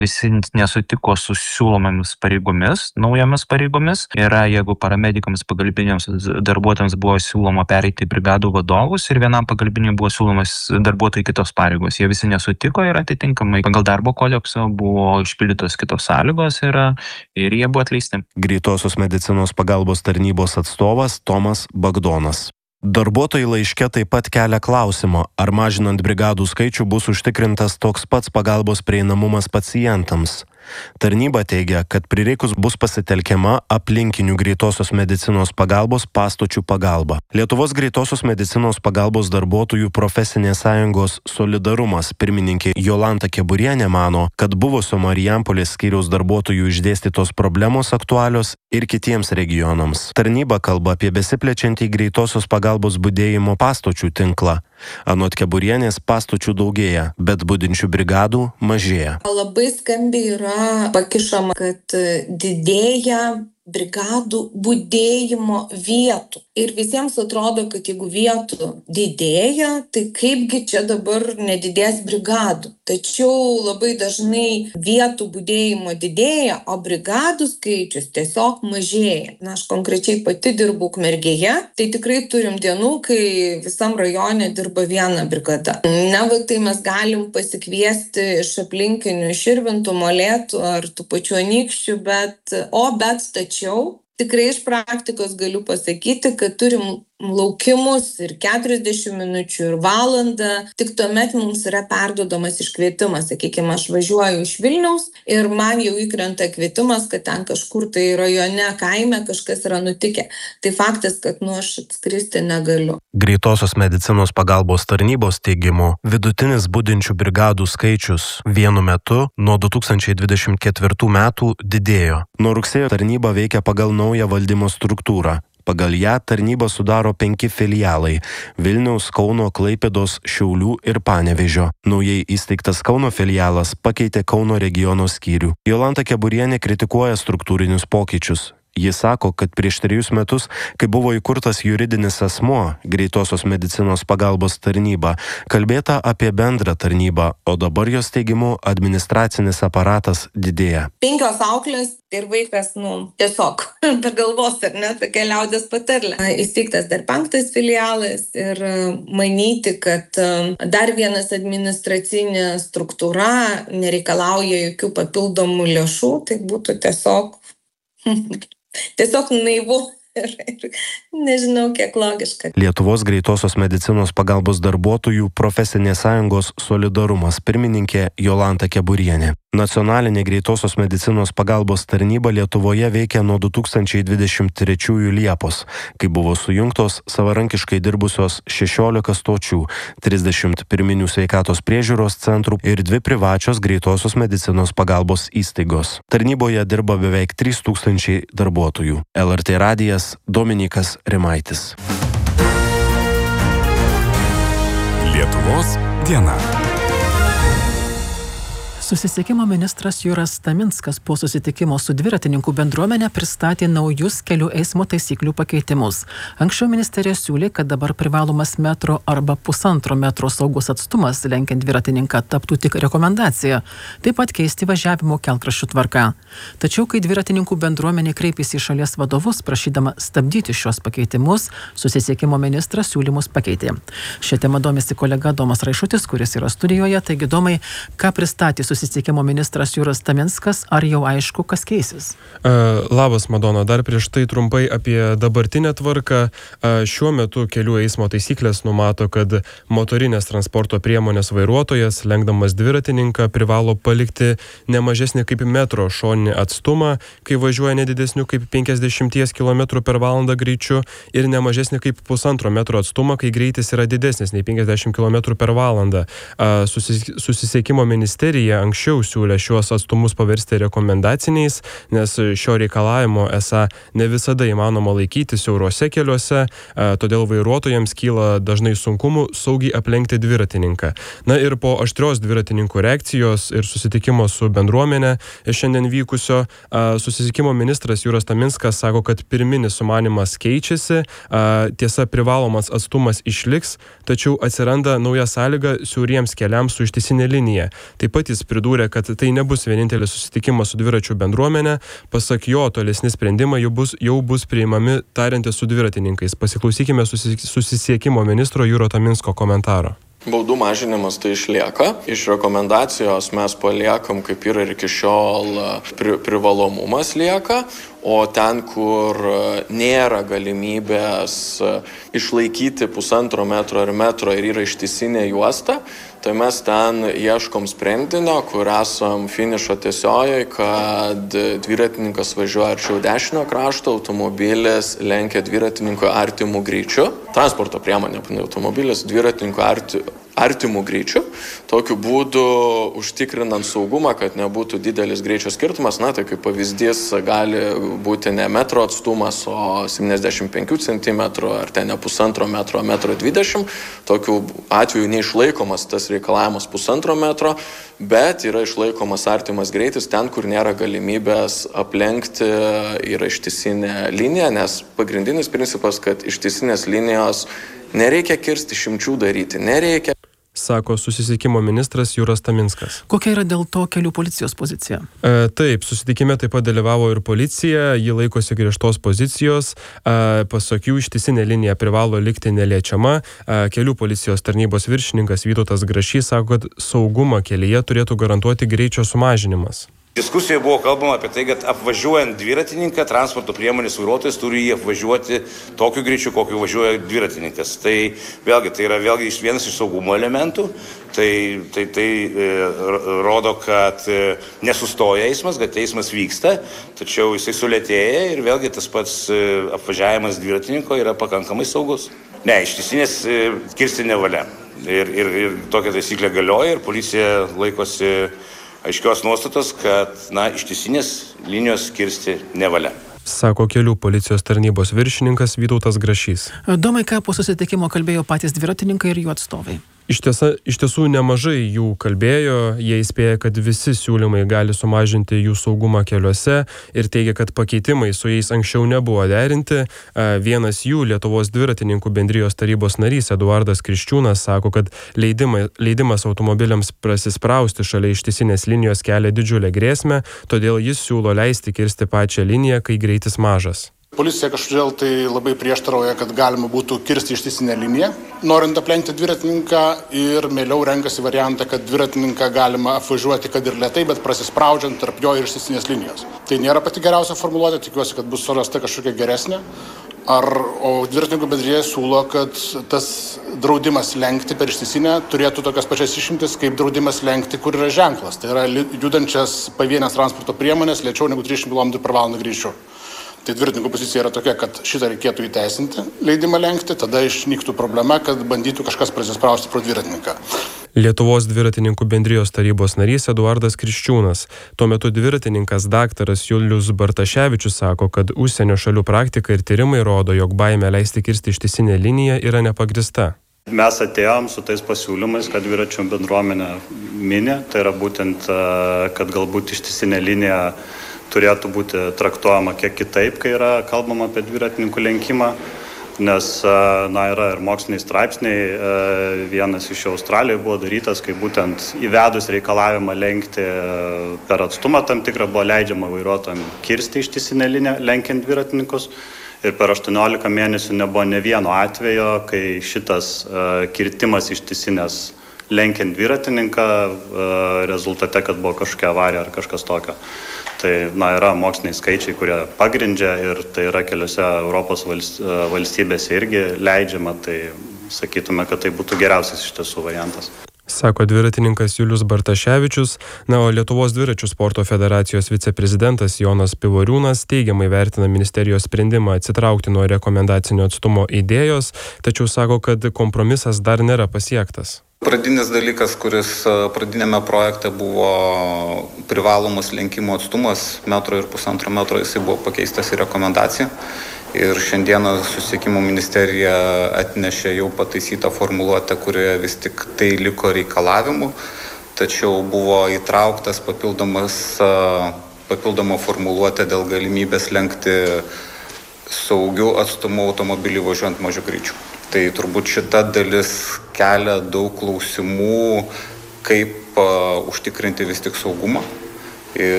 visi nesutiko su siūlomomis pareigomis, naujomis pareigomis. Yra, jeigu paramedikams pagalbiniams darbuotojams buvo siūloma pereiti į brigadų vadovus ir vienam pagalbiniui buvo siūlomas darbuotojai kitos pareigos. Jie visi nesutiko ir atitinkamai pagal darbo kodeksą buvo išpildytos kitos sąlygos ir jie buvo atleisti. Greitosios medicinos pagalbos tarnybos atstovas Tomas Bagdonas. Darbuotojai laiške taip pat kelia klausimą, ar mažinant brigadų skaičių bus užtikrintas toks pats pagalbos prieinamumas pacientams. Tarnyba teigia, kad prireikus bus pasitelkiama aplinkinių greitosios medicinos pagalbos pastočių pagalba. Lietuvos greitosios medicinos pagalbos darbuotojų profesinės sąjungos Solidarumas pirmininkė Jolanta Keburienė mano, kad buvusio Marijampolės skyriaus darbuotojų išdėstytos problemos aktualios ir kitiems regionams. Tarnyba kalba apie besiplečiantį greitosios pagalbos budėjimo pastočių tinklą. Anot Keburienės pastočių daugėja, bet budinčių brigadų mažėja. Labai skambiai yra pakišama, kad didėja brigadų budėjimo vietų. Ir visiems atrodo, kad jeigu vietų didėja, tai kaipgi čia dabar nedidės brigadų. Tačiau labai dažnai vietų budėjimo didėja, o brigadų skaičius tiesiog mažėja. Aš konkrečiai pati dirbu Ukmergėje, tai tikrai turim dienų, kai visam rajone dirba viena brigada. Tai mes galim pasikviesti iš aplinkinių Širvintų, Molėtų ar tų pačių Anykščių, bet tačiau tikrai iš praktikos galiu pasakyti, kad turim laukimus ir 40 minučių ir valandą, tik tuomet mums yra perduodamas iškvietimas. Sakykime, aš važiuoju iš Vilniaus ir man jau įkrenta kvietimas, kad ten kažkur tai rajone, kaime kažkas yra nutikę. Tai faktas, kad aš atskristi negaliu. Greitosios medicinos pagalbos tarnybos teigimu, vidutinis budinčių brigadų skaičius vienu metu nuo 2024 metų didėjo. Nuo rugsėjo tarnyba veikia pagal naują valdymo struktūrą. Pagal ją tarnybą sudaro 5 filialai – Vilniaus, Kauno, Klaipėdos, Šiaulių ir Panevėžio. Naujai įsteigtas Kauno filialas pakeitė Kauno regiono skyrių. Jolanta Keburienė kritikuoja struktūrinius pokyčius. Jis sako, kad prieš 3 metus, kai buvo įkurtas juridinis asmuo, greitosios medicinos pagalbos tarnyba, kalbėta apie bendrą tarnybą, o dabar jos teigimu administracinis aparatas didėja. 5 auklės ir vaikas, tiesiog be galvos, ar ne, tokia liaudės patarlė. Įsteigtas dar 5 filialas ir manyti, kad dar vienas administracinė struktūra nereikalauja jokių papildomų lėšų, tai būtų tiesiog naivu ir nežinau, kiek logiška. Lietuvos greitosios medicinos pagalbos darbuotojų profesinės sąjungos Solidarumas pirmininkė Jolanta Keburienė. Nacionalinė greitosios medicinos pagalbos tarnyba Lietuvoje veikia nuo 2023 Liepos, kai buvo sujungtos savarankiškai dirbusios 16 stočių, 30 pirminių sveikatos priežiūros centrų ir 2 privačios greitosios medicinos pagalbos įstaigos. Tarnyboje dirba beveik 3000 darbuotojų. LRT radijas Dominykas Rimaitis. Lietuvos diena. Susisiekimo ministras Juras Taminskas po susitikimo su dviratininkų bendruomenė pristatė naujus kelių eismo taisyklių pakeitimus. Anksčiau ministerija siūlė, kad dabar privalomas metro arba 1,5 metro saugus atstumas lenkiant dviratininką taptų tik rekomendacija, taip pat keisti važiavimo kelkraščių tvarką. Tačiau, kai dviratininkų bendruomenė kreipėsi į šalies vadovus, prašydama stabdyti šios pakeitimus, susisiekimo ministras siūlymus pakeitė. Šią temą domisi kolega Domas Raišutis, kuris yra studijoje. Taigi, Domai, ką pristatė susisiekimo ministras Juras Taminskas, ar jau aišku, kas keisis? Labas, Madona. Dar prieš tai trumpai apie dabartinę tvarką. Šiuo metu kelių eismo taisyklės numato, kad motorinės transporto priemonės vairuotojas, lenkdamas dviratininką, privalo palikti ne mažesnį kaip metro šoninį atstumą, kai važiuoja nedidesniu kaip 50 km/h greičiu ir ne mažesnį kaip 1,5 metro atstumą, kai greitis yra didesnis nei 50 km/h. Susisiekimo ministerija anksčiau siūlė šiuos atstumus paversti rekomendaciniais, nes šio reikalavimo esą ne visada įmanoma laikyti siauruose keliuose, todėl vairuotojams kyla dažnai sunkumų saugiai aplenkti dviratininką. Na ir po aštrios dviratininkų reakcijos ir susitikimo su bendruomenė šiandien vykusio, susisiekimo ministras Juras Taminskas sako, kad pirminis sumanymas keičiasi, tiesa privalomas atstumas išliks, tačiau atsiranda nauja sąlyga siauriems keliams su ištisinė linija. Taip pat jis pridūrė, kad tai nebus vienintelis susitikimas su dviračių bendruomenė. Pasak jo, tolesni sprendimai jau bus priimami tariantis su dviratininkais. Pasiklausykime susisiekimo ministro Juro Taminsko komentaro. Baudų mažinimas tai išlieka. Iš rekomendacijos mes paliekam, kaip yra ir iki šiol, privalomumas lieka, o ten, kur nėra galimybės išlaikyti 1,5 metro ar metro ir yra ištisinė juosta, tai mes ten ieškom sprendinio, kur esam finišo tiesiojoje, kad dviratininkas važiuoja arčiau dešinio krašto, automobilis lenkia dviratininkui artimų greičių. Transporto priemonė, automobilis dviratininkui artimų greičių. Tokiu būdu užtikrinant saugumą, kad nebūtų didelis greičio skirtumas. Na, tai kaip pavyzdys gali būti ne metro atstumas, o 75 cm ar ten ne 1,5 metro, o 1,20 m. Tokiu atveju neišlaikomas tas reikalavimas 1,5 metro, bet yra išlaikomas artimas greitis ten, kur nėra galimybės aplenkti, yra ištisinė linija, nes pagrindinis principas, kad ištisinės linijos nereikia kirsti, išimčių daryti nereikia. Sako susisiekimo ministras Juras Taminskas. Kokia yra dėl to kelių policijos pozicija? Taip, susitikime taip pat dalyvavo ir policija, ji laikosi griežtos pozicijos. Pasak jų, ištisinė linija privalo likti neliečiama. Kelių policijos tarnybos viršininkas Vytautas Grašys sako, kad saugumą kelyje turėtų garantuoti greičio sumažinimas. Diskusijoje buvo kalbama apie tai, kad apvažiuojant dviratininką, transporto priemonės vairuotojas turi jį apvažiuoti tokiu greičiu, kokiu važiuoja dviratininkas. Tai yra vienas iš saugumo elementų. Tai rodo, kad nesustoja eismas, kad eismas vyksta, tačiau jisai sulėtėja ir vėlgi tas pats apvažiavimas dviratininko yra pakankamai saugus. Ne, ištisinės kirsti nevalia. Ir tokia taisyklė galioja ir policija laikosi aiškios nuostatos, kad ištisinės linijos kirsti nevalia. Sako kelių policijos tarnybos viršininkas Vytautas Grašys. Domai, ką po susitikimo kalbėjo patys dviratininkai ir jų atstovai? Iš tiesų nemažai jų kalbėjo, jie įspėja, kad visi siūlymai gali sumažinti jų saugumą keliuose ir teigia, kad pakeitimai su jais anksčiau nebuvo derinti. Vienas jų, Lietuvos dviratininkų bendrijos tarybos narys Eduardas Kriščiūnas, sako, kad leidimas automobiliams prasisprausti šalia ištisinės linijos kelia didžiulę grėsmę, todėl jis siūlo leisti kirsti pačią liniją, kai greitis mažas. Policija kažkodėl tai labai prieštarauja, kad galima būtų kirsti ištisinę liniją, norint aplenkti dviratininką, ir mieliau renkasi variantą, kad dviratininką galima apvažiuoti, kad ir lėtai, bet prasispraudžiant tarp jo ir ištisinės linijos. Tai nėra pati geriausia formuluotė, tikiuosi, kad bus surasta kažkokia geresnė. O dviratininkų bendrija siūlo, kad tas draudimas lenkti per ištisinę turėtų tokias pačias išimtis, kaip draudimas lenkti, kur yra ženklas. Tai yra judančias pavienės transporto priemonės lėčiau negu 30 km/h greičiu. Tai dviratininkų pozicija yra tokia, kad šitą reikėtų įteisinti, leidimą lenkti, tada išnyktų problema, kad bandytų kažkas prasisprausti pro dviratininką. Lietuvos dviratininkų bendrijos tarybos narys Eduardas Kriščiūnas. Tuo metu dviratininkas daktaras Julius Bartaševičius sako, kad užsienio šalių praktika ir tyrimai rodo, jog baimė leisti kirsti ištisinę liniją yra nepagrįsta. Mes atėjom su tais pasiūlymais, kad dviračių bendruomenė mini, tai yra būtent, kad galbūt ištisinė linija turėtų būti traktuojama kiek kitaip, kai yra kalbama apie dviratininkų lenkimą, nes yra ir moksliniai straipsniai, vienas iš Australijoje buvo darytas, kai būtent įvedus reikalavimą lenkti per atstumą tam tikrą buvo leidžiama vairuotojams kirsti ištisinę liniją, lenkiant dviratininkus, ir per 18 mėnesių nebuvo ne vieno atvejo, kai šitas kirtimas ištisinės lenkiant dviratininką rezultate, kad buvo kažkokia avarija ar kažkas tokio. Tai yra moksliniai skaičiai, kurie pagrindžia ir tai yra keliose Europos valstybėse irgi leidžiama, tai sakytume, kad tai būtų geriausias iš tiesų variantas. Sako dviratininkas Julius Bartaševičius. O Lietuvos dviračių sporto federacijos viceprezidentas Jonas Pivoriūnas teigiamai vertina ministerijos sprendimą atsitraukti nuo rekomendacinio atstumo idėjos, tačiau sako, kad kompromisas dar nėra pasiektas. Pradinis dalykas, kuris pradinėme projekte buvo privalomas lenkimo atstumas 1,5 metro, jisai buvo pakeistas į rekomendaciją. Ir šiandieną susisiekimo ministerija atnešė jau pataisytą formuluotę, kurioje vis tik tai liko reikalavimu, tačiau buvo įtrauktas papildoma formuluotė dėl galimybės lenkti saugiu atstumu automobilį važiuojant mažu greičiu. Tai turbūt šita dalis kelia daug klausimų kaip užtikrinti vis tik saugumą.